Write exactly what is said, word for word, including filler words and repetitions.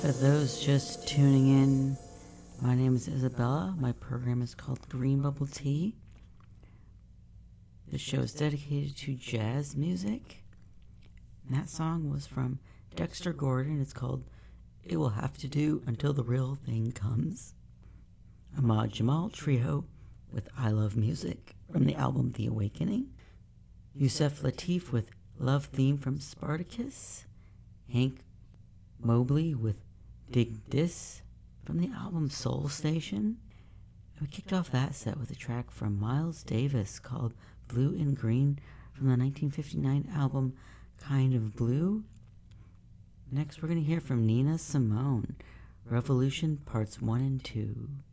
For those just tuning in, my name is Isabella. My program is called Green Bubble Tea. This show is dedicated to jazz music. And that song was from Dexter Gordon. It's called It Will Have to Do Until the Real Thing Comes. Ahmad Jamal Trio with I Love Music from the album The Awakening. Yusef Lateef with Love Theme from Spartacus. Hank Mobley with Dig Dis from the album Soul Station. And we kicked off that set with a track from Miles Davis called Blue and Green from the nineteen fifty-nine album Kind of Blue. Next we're going to hear from Nina Simone, Revolution Parts one and two.